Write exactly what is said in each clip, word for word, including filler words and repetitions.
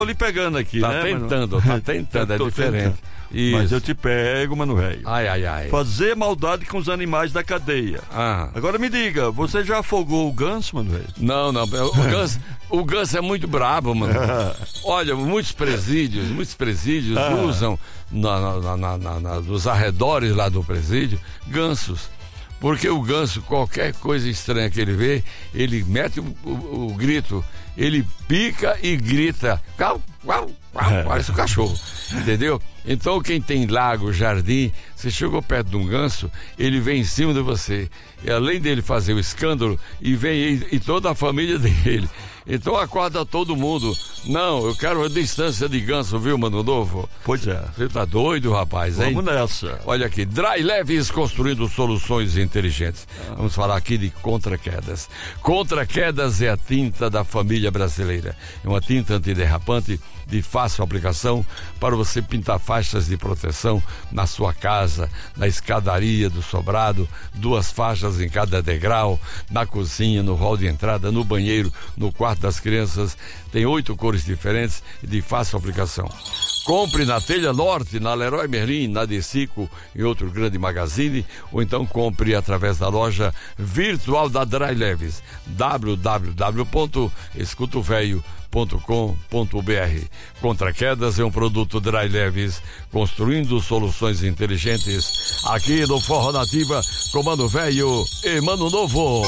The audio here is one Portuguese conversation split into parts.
tô lhe pegando aqui, tá né? Tentando, mano? tá tentando, é Tô diferente. Isso. Mas eu te pego, mano, velho. Ai, ai, ai. Fazer maldade com os animais da cadeia. Ah. Agora me diga, você já afogou o ganso, mano, velho? Não, não, o ganso, o ganso é muito brabo, mano. Olha, muitos presídios, muitos presídios ah. usam na, na, na, na, na, nos arredores lá do presídio, gansos. Porque o ganso, qualquer coisa estranha que ele vê, ele mete o, o, o grito, ele pica e grita, uau, uau, uau, parece um cachorro, entendeu? Então quem tem lago, jardim, você chegou perto de um ganso, ele vem em cima de você, e além dele fazer o escândalo, e vem e, e toda a família dele. Então acorda todo mundo. Não, eu quero a distância de ganso, viu, mano novo? Pois é. Você tá doido, rapaz, hein? Vamos nessa. Olha aqui, Dry Leves construindo soluções inteligentes. Ah. Vamos falar aqui de Contra Quedas. Contra Quedas é a tinta da família brasileira. É uma tinta antiderrapante de fácil aplicação para você pintar faixas de proteção na sua casa, na escadaria do sobrado, duas faixas em cada degrau, na cozinha, no hall de entrada, no banheiro, no quarto das crianças. Tem oito cores diferentes e de fácil aplicação. Compre na Telha Norte, na Leroy Merlin, na Decico e outro grande magazine, ou então compre através da loja virtual da Dry Leves, w w w ponto escuto velho ponto com ponto b r. Contra Quedas é um produto Dry Leves, construindo soluções inteligentes. Aqui no Forró Nativa, com Mano Velho e Mano Novo.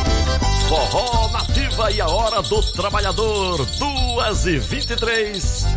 Forró Nativa e a Hora do Trabalhador, duas e vinte e três.